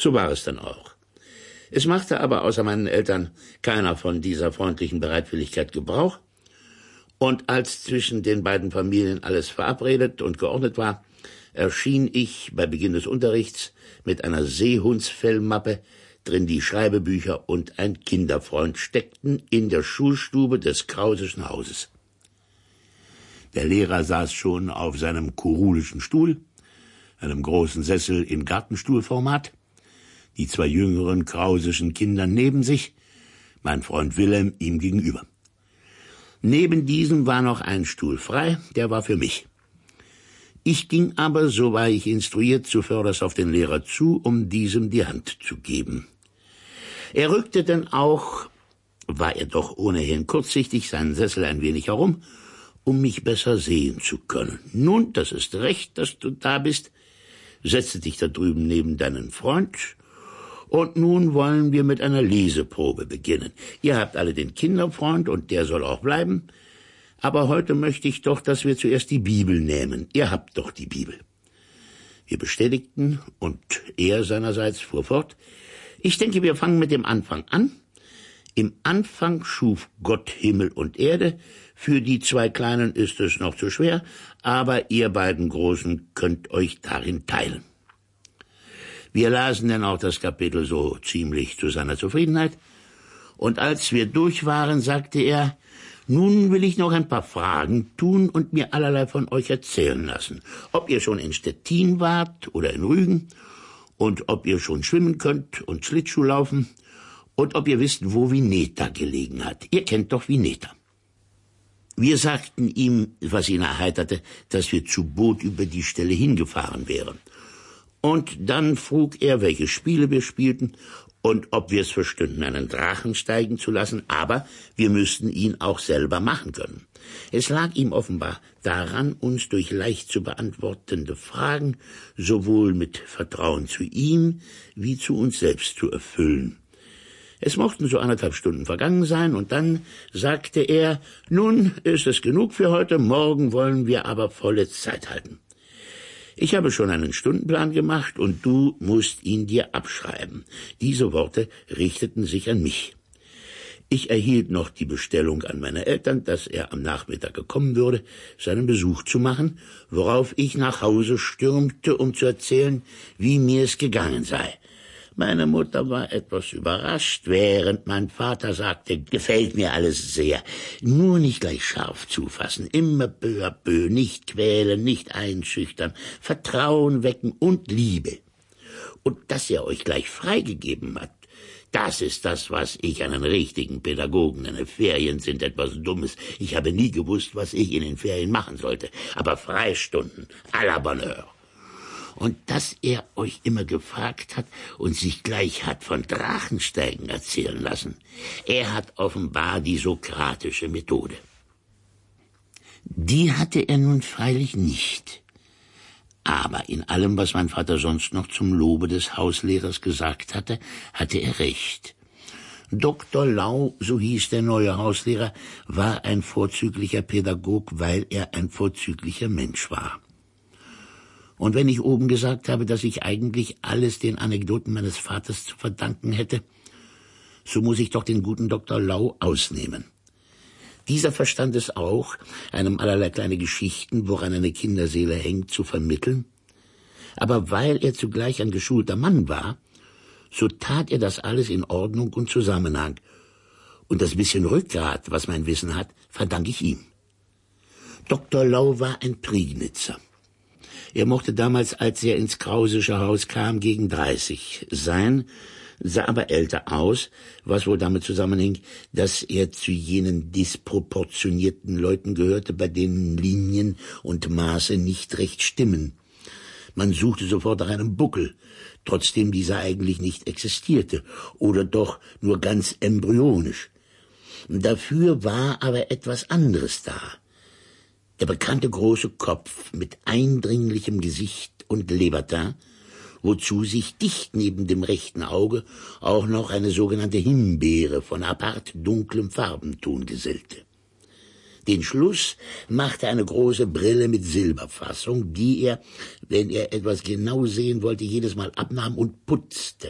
So war es dann auch. Es machte aber außer meinen Eltern keiner von dieser freundlichen Bereitwilligkeit Gebrauch, und als zwischen den beiden Familien alles verabredet und geordnet war, erschien ich bei Beginn des Unterrichts mit einer Seehundsfellmappe, drin die Schreibebücher und ein Kinderfreund steckten, in der Schulstube des Krauseschen Hauses. Der Lehrer saß schon auf seinem kurulischen Stuhl, einem großen Sessel in Gartenstuhlformat, die zwei jüngeren Krauseschen Kinder neben sich, mein Freund Wilhelm ihm gegenüber. Neben diesem war noch ein Stuhl frei, der war für mich. Ich ging aber, so war ich instruiert, zuvörderst auf den Lehrer zu, um diesem die Hand zu geben. Er rückte denn auch, war er doch ohnehin kurzsichtig, seinen Sessel ein wenig herum, um mich besser sehen zu können. Nun, das ist recht, dass du da bist. Setze dich da drüben neben deinen Freund. Und nun wollen wir mit einer Leseprobe beginnen. Ihr habt alle den Kinderfreund und der soll auch bleiben. Aber heute möchte ich doch, dass wir zuerst die Bibel nehmen. Ihr habt doch die Bibel. Wir bestätigten und er seinerseits fuhr fort. Ich denke, wir fangen mit dem Anfang an. Im Anfang schuf Gott Himmel und Erde. Für die zwei Kleinen ist es noch zu schwer, aber ihr beiden Großen könnt euch darin teilen. Wir lasen denn auch das Kapitel so ziemlich zu seiner Zufriedenheit. Und als wir durch waren, sagte er, nun will ich noch ein paar Fragen tun und mir allerlei von euch erzählen lassen. Ob ihr schon in Stettin wart oder in Rügen, und ob ihr schon schwimmen könnt und Schlittschuh laufen, und ob ihr wisst, wo Vineta gelegen hat. Ihr kennt doch Vineta. Wir sagten ihm, was ihn erheiterte, dass wir zu Boot über die Stelle hingefahren wären. Und dann frug er, welche Spiele wir spielten und ob wir es verstünden, einen Drachen steigen zu lassen, aber wir müssten ihn auch selber machen können. Es lag ihm offenbar daran, uns durch leicht zu beantwortende Fragen sowohl mit Vertrauen zu ihm wie zu uns selbst zu erfüllen. Es mochten so 1,5 Stunden vergangen sein, und dann sagte er, nun ist es genug für heute, morgen wollen wir aber volle Zeit halten. Ich habe schon einen Stundenplan gemacht, und du musst ihn dir abschreiben. Diese Worte richteten sich an mich. Ich erhielt noch die Bestellung an meine Eltern, dass er am Nachmittag gekommen würde, seinen Besuch zu machen, worauf ich nach Hause stürmte, um zu erzählen, wie mir es gegangen sei. Meine Mutter war etwas überrascht, während mein Vater sagte, gefällt mir alles sehr. Nur nicht gleich scharf zufassen, immer peu à peu, nicht quälen, nicht einschüchtern, Vertrauen wecken und Liebe. Und dass er euch gleich freigegeben hat, das ist das, was ich einen richtigen Pädagogen nenne. Ferien sind etwas Dummes. Ich habe nie gewusst, was ich in den Ferien machen sollte. Aber Freistunden, à la bonne heure. Und dass er euch immer gefragt hat und sich gleich hat von Drachensteigen erzählen lassen. Er hat offenbar die sokratische Methode. Die hatte er nun freilich nicht. Aber in allem, was mein Vater sonst noch zum Lobe des Hauslehrers gesagt hatte, hatte er recht. Dr. Lau, so hieß der neue Hauslehrer, war ein vorzüglicher Pädagog, weil er ein vorzüglicher Mensch war. Und wenn ich oben gesagt habe, dass ich eigentlich alles den Anekdoten meines Vaters zu verdanken hätte, so muss ich doch den guten Dr. Lau ausnehmen. Dieser verstand es auch, einem allerlei kleine Geschichten, woran eine Kinderseele hängt, zu vermitteln. Aber weil er zugleich ein geschulter Mann war, so tat er das alles in Ordnung und Zusammenhang. Und das bisschen Rückgrat, was mein Wissen hat, verdanke ich ihm. Dr. Lau war ein Prignitzer. Er mochte damals, als er ins Krausesche Haus kam, gegen 30 sein, sah aber älter aus, was wohl damit zusammenhing, dass er zu jenen disproportionierten Leuten gehörte, bei denen Linien und Maße nicht recht stimmen. Man suchte sofort nach einem Buckel, trotzdem dieser eigentlich nicht existierte, oder doch nur ganz embryonisch. Dafür war aber etwas anderes da. Der bekannte große Kopf mit eindringlichem Gesicht und Leberteint, wozu sich dicht neben dem rechten Auge auch noch eine sogenannte Himbeere von apart dunklem Farbenton gesellte. Den Schluss machte eine große Brille mit Silberfassung, die er, wenn er etwas genau sehen wollte, jedes Mal abnahm und putzte.